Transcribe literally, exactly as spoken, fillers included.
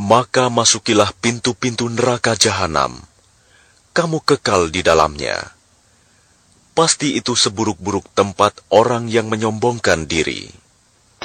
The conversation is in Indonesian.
maka masukilah pintu-pintu neraka jahanam. Kamu kekal di dalamnya. Pasti itu seburuk-buruk tempat orang yang menyombongkan diri.